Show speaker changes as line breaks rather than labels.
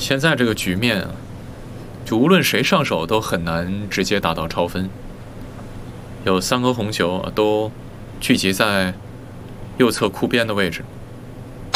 现在这个局面啊，就无论谁上手都很难直接打到超分。有3颗红球啊，都聚集在右侧库边的位置。